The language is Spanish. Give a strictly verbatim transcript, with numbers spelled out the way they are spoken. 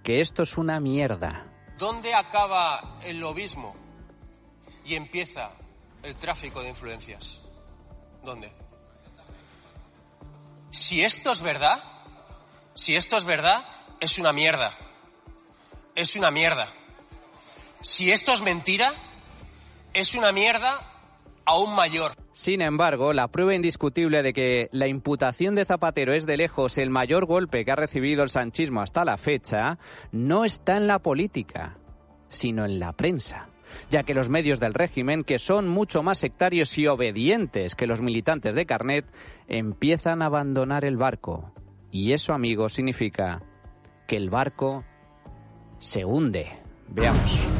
que esto es una mierda. ¿Dónde acaba el lobismo y empieza el tráfico de influencias? ¿Dónde? Si esto es verdad, si esto es verdad, es una mierda. Es una mierda. Si esto es mentira, es una mierda aún mayor. Sin embargo, la prueba indiscutible de que la imputación de Zapatero es de lejos el mayor golpe que ha recibido el sanchismo hasta la fecha, no está en la política, sino en la prensa, ya que los medios del régimen, que son mucho más sectarios y obedientes que los militantes de carnet, empiezan a abandonar el barco. Y eso, amigos, significa que el barco se hunde. Veamos.